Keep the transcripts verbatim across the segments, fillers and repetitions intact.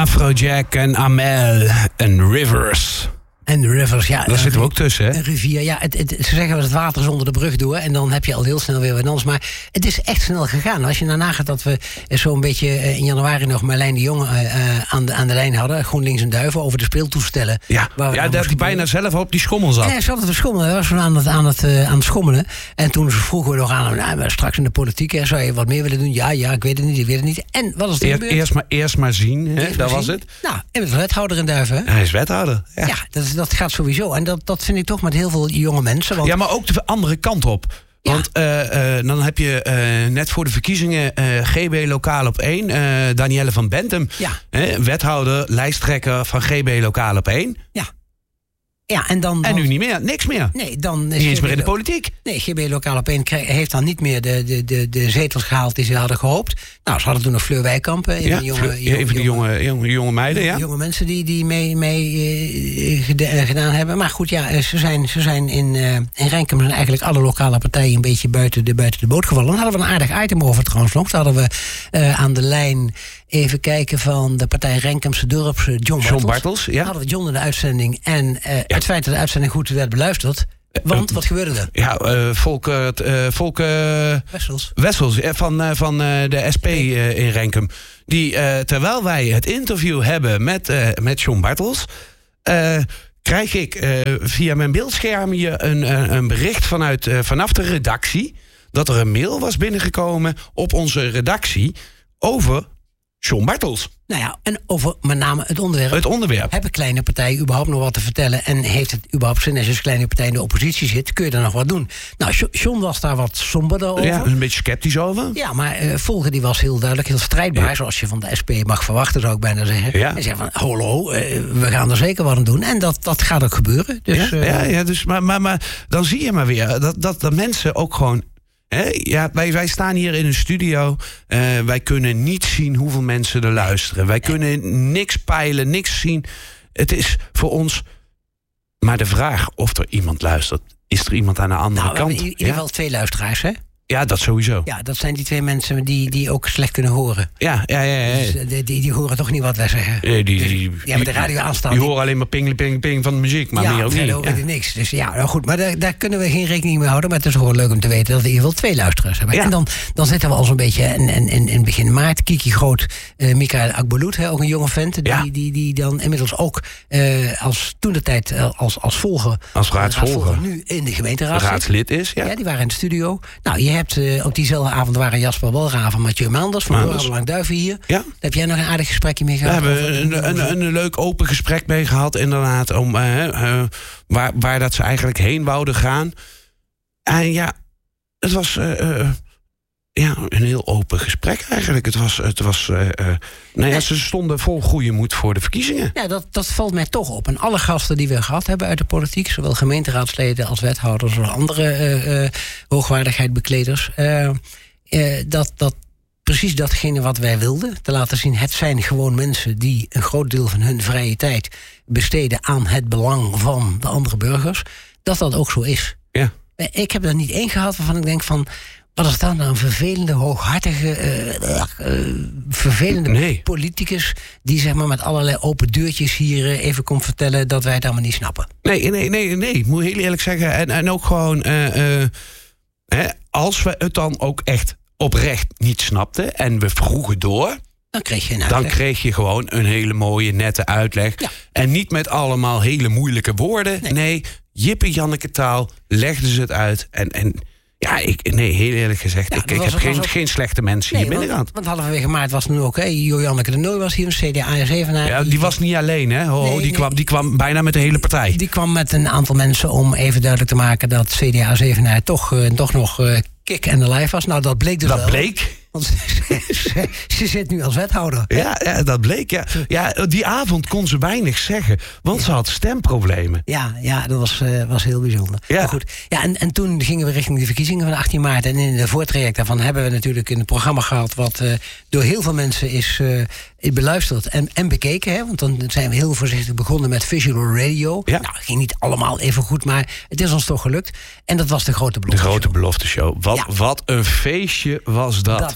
Afrojack en Amel en Rivers. En de Rivers, ja. Daar zitten we ook tussen, hè? Een rivier, ja. Het, het, ze zeggen wel het water is onder de brug door. En dan heb je al heel snel weer wat anders. Maar het is echt snel gegaan. Als je daarna gaat dat we zo'n beetje in januari nog Marlijn de Jong uh, aan, de, aan de lijn hadden. GroenLinks en Duiven over de speeltoestellen. Ja, ja dat hij bijna zelf op die schommel zat. Ja, ze hadden te schommelen. Hij was van aan het, aan, het, uh, aan het schommelen. En toen vroegen we nog aan hem, nou, maar straks in de politiek, hè, zou je wat meer willen doen? Ja, ja, ik weet het niet, ik weet het niet. En wat is er gebeurd? Eerst maar, eerst maar zien, hè? Dat was het. Nou, en met wethouder in Duiven. Hè? Hij is wethouder. Ja, ja dat, is, dat gaat sowieso. En dat, dat vind ik toch met heel veel jonge mensen. Want... Ja, maar ook de andere kant op. Ja. Want uh, uh, dan heb je uh, net voor de verkiezingen uh, G B Lokaal op één. Uh, Danielle van Bentum. Ja. Uh, wethouder, lijsttrekker van G B Lokaal op één. Ja. Ja, en dan, en nu niet meer, niks meer. Nee, dan niet eens meer in de politiek. Nee, G B Lokaal op één heeft dan niet meer de, de, de, de zetels gehaald die ze hadden gehoopt. Nou, ze hadden toen nog Fleur Wijkamp. Even ja, de jonge, Fleur, jonge, even de jonge, jonge, jonge meiden, ja. Jonge mensen die, die mee, mee uh, gedaan hebben. Maar goed, ja, ze zijn, ze zijn in, uh, in Renkum zijn eigenlijk alle lokale partijen een beetje buiten de, buiten de boot gevallen. Dan hadden we een aardig item over trouwens nog. Dan hadden we uh, aan de lijn even kijken van de partij Renkumse Dorps, John Bartels. John Bartels, ja. Dan hadden we John in de uitzending. En uh, ja. het feit dat de uitzending goed werd beluisterd. Want, wat gebeurde er? Ja, uh, Volker, uh, Volker Wessels, Wessels uh, van, uh, van uh, de S P uh, in Renkum. Die, uh, terwijl wij het interview hebben met, uh, met John Bartels... Uh, krijg ik uh, via mijn beeldscherm hier een, uh, een bericht vanuit, uh, vanaf de redactie... dat er een mail was binnengekomen op onze redactie over John Bartels. Nou ja, en over met name het onderwerp. Het onderwerp. Hebben kleine partijen überhaupt nog wat te vertellen? En heeft het überhaupt zin als je als kleine partij in de oppositie zit? Kun je daar nog wat doen? Nou, John was daar wat somberder over. Ja, een beetje sceptisch over. Ja, maar uh, Volker die was heel duidelijk, heel strijdbaar. Ja. Zoals je van de S P mag verwachten, zou ik bijna zeggen. Ja. Hij zei van, hallo, uh, we gaan er zeker wat aan doen. En dat, dat gaat ook gebeuren. Dus, ja, uh, ja, ja dus, maar, maar, maar dan zie je maar weer dat, dat de mensen ook gewoon... He, ja, wij, wij staan hier in een studio. Uh, wij kunnen niet zien hoeveel mensen er luisteren. Wij kunnen niks peilen, niks zien. Het is voor ons maar de vraag of er iemand luistert. Is er iemand aan de andere nou, kant? In ieder geval ja? twee luisteraars, hè? Ja, dat sowieso. Ja, dat zijn die twee mensen die, die ook slecht kunnen horen. Ja, ja, ja. ja. Dus, die, die, die horen toch niet wat wij zeggen. Nee, die, die, die, die hebben de radio aanstaan. Die horen alleen maar ping, ping, ping van de muziek, maar ja, meer ook nee, niet. Ja, horen niks. Dus ja, nou goed, maar daar, daar kunnen we geen rekening mee houden. Maar het is gewoon leuk om te weten dat we in ieder geval twee luisteraars hebben. Ja. En dan, dan zitten we al zo'n beetje in, in, in, in begin maart. Kiki Groot, uh, Michael Akbulut, hè, ook een jonge vent. Die, ja. die, die dan inmiddels ook uh, als toen de tijd uh, als, als volger. Als raadsvolger. Nu in de gemeenteraad raadslid is, ja. Ja, die waren in de studio. Nou, je hebt uh, op diezelfde avond waren Jasper Walraven en Mathieu Maanders van Hoorn Duiven hier. Ja. Daar heb jij nog een aardig gesprekje mee gehad? We hebben een, een, een, een leuk open gesprek mee gehad, inderdaad. Om, uh, uh, waar, waar dat ze eigenlijk heen wouden gaan. En ja, het was uh, uh, ja, een heel open gesprek eigenlijk. Het was, het was uh, uh, nou ja, ze stonden vol goede moed voor de verkiezingen. Ja, dat, dat valt mij toch op. En alle gasten die we gehad hebben uit de politiek, zowel gemeenteraadsleden als wethouders of andere uh, uh, hoogwaardigheidsbekleders, uh, uh, dat, dat precies datgene wat wij wilden, te laten zien, het zijn gewoon mensen die een groot deel van hun vrije tijd besteden aan het belang van de andere burgers, dat dat ook zo is. Ja. Ik heb er niet één gehad waarvan ik denk van, wat is dat nou een vervelende, hooghartige, uh, uh, vervelende nee. politicus die zeg maar met allerlei open deurtjes hier uh, even komt vertellen dat wij het allemaal niet snappen. Nee, nee, nee, nee. Ik moet heel eerlijk zeggen. En, en ook gewoon, uh, uh, hè, als we het dan ook echt oprecht niet snapten en we vroegen door, dan kreeg je een uitleg. Dan kreeg je gewoon een hele mooie, nette uitleg. Ja. En niet met allemaal hele moeilijke woorden. Nee, nee Jippe Janneke taal legden ze het uit. En, en ja, ik, nee, heel eerlijk gezegd, ja, ik, ik heb geen, ook geen slechte mensen nee, hier binnen gehad. Want halverwege maart was nu ook, hè, Jo-Janneke de Nooy was hier, een C D A zevenaar. Ja, die, die was niet alleen, hè? Ho, nee, die, nee. Kwam, die kwam bijna met de hele partij. Die kwam met een aantal mensen om even duidelijk te maken dat C D A zevenaar toch, uh, toch nog uh, kick en de lijf was. Nou, dat bleek dus dat wel. Dat bleek. Want ze, ze, ze zit nu als wethouder. Ja, ja, dat bleek. Ja. Ja, die avond kon ze weinig zeggen, want ja. ze had stemproblemen. Ja, ja dat was, uh, was heel bijzonder. Ja. Maar goed. Ja, en, en toen gingen we richting de verkiezingen van achttien maart. En in de voortraject daarvan hebben we natuurlijk een programma gehad wat uh, door heel veel mensen is, uh, is beluisterd en, en bekeken. Hè? Want dan zijn we heel voorzichtig begonnen met visual radio. Ja. Nou, ging niet allemaal even goed, maar het is ons toch gelukt. En dat was de grote belofte. De grote belofte show. Wat, ja. wat een feestje was dat. Dat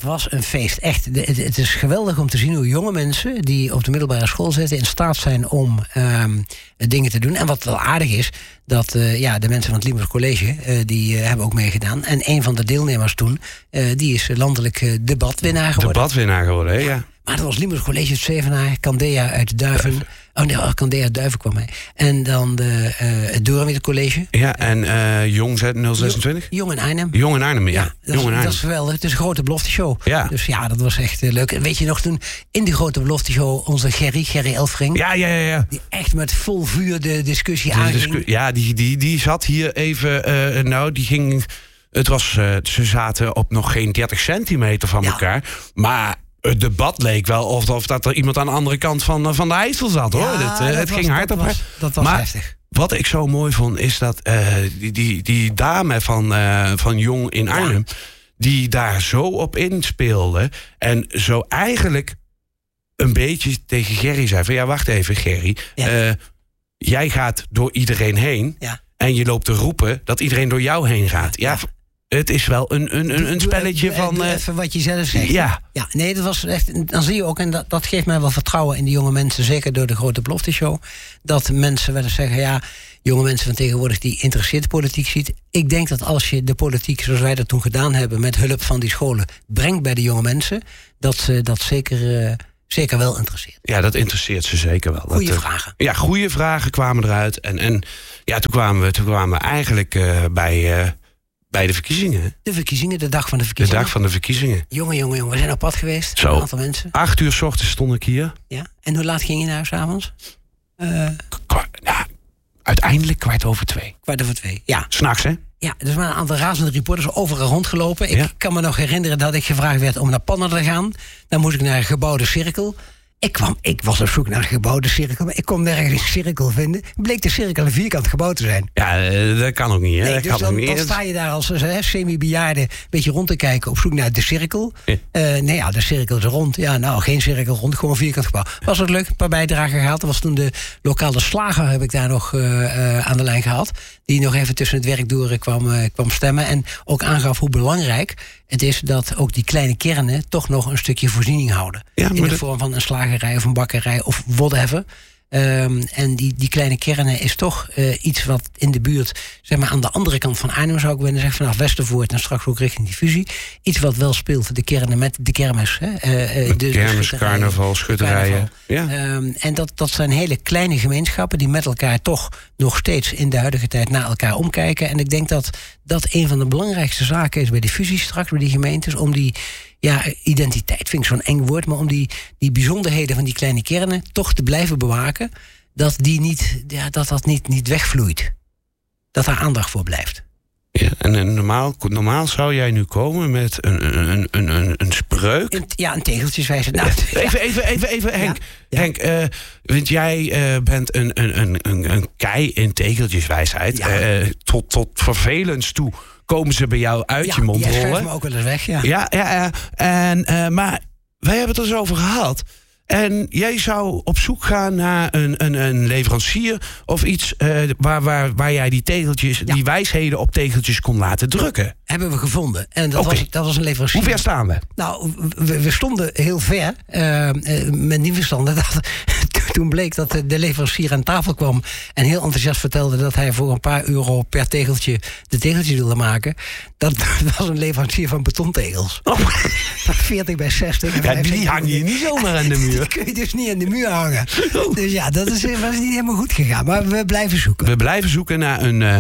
was een feest, echt. De, het, het is geweldig om te zien hoe jonge mensen die op de middelbare school zitten in staat zijn om um, dingen te doen. En wat wel aardig is, dat uh, ja, de mensen van het Limburg College, uh, die uh, hebben ook meegedaan. En een van de deelnemers toen, uh, die is landelijk uh, debatwinnaar geworden. Debatwinnaar geworden, hè? Ja. Maar dat was Limburg College uit Zevenaar, Candea uit Duiven. Duiven. Oh nee, Candea uit Duiven kwam hij. En dan de, uh, het Doornwitte College. Ja, en uh, Jong nul zesentwintig? Jong in Arnhem. Jong in Arnhem, ja. ja dat, Jong in Arnhem. Dat is geweldig. Het is een grote belofteshow. Ja. Dus ja, dat was echt uh, leuk. En weet je nog toen, in die grote belofteshow, onze Gerry, Gerry Elfring. Ja, ja, ja, ja. Die echt met vol vuur de discussie de aanging. Discu- ja, die, die, die zat hier even, uh, nou, die ging... Het was, uh, ze zaten op nog geen dertig centimeter van ja. elkaar. Maar... Het debat leek wel of, of dat er iemand aan de andere kant van, van de IJssel zat, hoor. Ja, het, uh, het was, ging hard dat op. Was, dat was maar heftig. Wat ik zo mooi vond, is dat uh, die, die, die dame van, uh, van Jong in Arnhem... Ja. die daar zo op inspeelde... en zo eigenlijk een beetje tegen Gerry zei... van ja, wacht even, Gerry. Ja. Uh, jij gaat door iedereen heen... Ja. en je loopt te roepen dat iedereen door jou heen gaat. Ja, ja. Het is wel een, een, een spelletje doe, van... Doe even wat je zelf zegt. Ja. ja. Nee, dat was echt... Dan zie je ook, en dat, dat geeft mij wel vertrouwen in de jonge mensen... zeker door de grote belofteshow... dat mensen wel eens zeggen... ja, jonge mensen van tegenwoordig die interesseert de politiek ziet. Ik denk dat als je de politiek, zoals wij dat toen gedaan hebben... met hulp van die scholen, brengt bij de jonge mensen... dat ze dat zeker... Uh, Zeker wel interesseert. Ja, dat interesseert ze zeker wel. Goeie dat, vragen. Ja, goede vragen kwamen eruit. En, en ja, toen kwamen we, toen kwamen we eigenlijk uh, bij... Uh, Bij de verkiezingen. De verkiezingen, de dag van de verkiezingen. De dag van de verkiezingen. Jongen, jongen, jongen. We zijn op pad geweest. Zo. Een aantal mensen. Acht uur 's ochtends stond ik hier. Ja. En hoe laat ging je naar huis 's avonds? Uh, Kwa- nou, uiteindelijk kwart over twee. Kwart over twee, ja. 'S Nachts, hè? Ja, er waren een aantal razende reporters overal rondgelopen. Ik ja. kan me nog herinneren dat ik gevraagd werd om naar Panner te gaan. Dan moest ik naar een gebouwde cirkel. Ik, kwam, ik was op zoek naar een gebouwde cirkel, maar ik kon nergens een cirkel vinden. Bleek de cirkel een vierkant gebouw te zijn. Ja, dat kan ook niet, hè? Nee, dat dus kan dan, ook niet. dan sta je daar als hè, semi-bejaarde een beetje rond te kijken op zoek naar de cirkel. Ja. Uh, nee, ja, de cirkel is rond. Ja, nou, geen cirkel rond, gewoon een vierkant gebouw. Was het leuk, een paar bijdragen gehaald. Er was toen de lokale slager, heb ik daar nog uh, uh, aan de lijn gehad. Die nog even tussen het werk door uh, kwam, uh, kwam stemmen. En ook aangaf hoe belangrijk het is dat ook die kleine kernen toch nog een stukje voorziening houden. Ja, in de dat... vorm van een slagerij of een bakkerij of whatever. Um, en die, die kleine kernen is toch uh, iets wat in de buurt, zeg maar aan de andere kant van Arnhem zou ik willen zeggen, vanaf Westervoort en straks ook richting die fusie. Iets wat wel speelt, de kernen met de kermis. Hè? Uh, uh, de kermis, de carnaval, schutterijen. Ja. Um, en dat, dat zijn hele kleine gemeenschappen die met elkaar toch nog steeds in de huidige tijd naar elkaar omkijken. En ik denk dat dat een van de belangrijkste zaken is bij die fusie straks, bij die gemeentes, om die ja, identiteit vind ik zo'n eng woord, maar om die, die bijzonderheden van die kleine kernen toch te blijven bewaken, dat die niet, ja, dat, dat niet, niet wegvloeit. Dat daar aandacht voor blijft. Ja, en, en normaal, normaal zou jij nu komen met een, een, een, een, een spreuk. Een, ja, een tegeltjeswijze. Nou, ja. Even, even, even, even, Henk. Ja, ja. Henk, uh, want jij uh, bent een, een, een, een kei in tegeltjeswijsheid. Ja. Uh, tot, tot vervelens toe komen ze bij jou uit ja, je mond rollen. Ja, jij me ook wel eens weg, ja. Ja, ja, ja. En, uh, maar wij hebben het er eens over gehad. En jij zou op zoek gaan naar een, een, een leverancier of iets uh, waar, waar, waar jij die tegeltjes, ja. die wijsheden op tegeltjes kon laten drukken. Hebben we gevonden. En dat, okay. was, dat was een leverancier. Hoe ver staan we? Nou, we, we stonden heel ver. Uh, uh, met die verstanden. Dat, toen bleek dat de leverancier aan tafel kwam en heel enthousiast vertelde dat hij voor een paar euro per tegeltje de tegeltjes wilde maken. Dat was een leverancier van betontegels. Oh. veertig bij zestig. Ja, die hang je niet zomaar aan de muur. Die kun je dus niet aan de muur hangen. Oh. Dus ja, dat is, was niet helemaal goed gegaan. Maar we blijven zoeken. We blijven zoeken naar een, uh,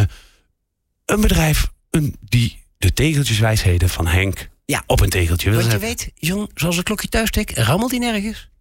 een bedrijf een, die de tegeltjeswijsheden van Henk ja. op een tegeltje wil Want zetten. je weet, John, zoals het klokje thuis tikt, rammelt hij nergens.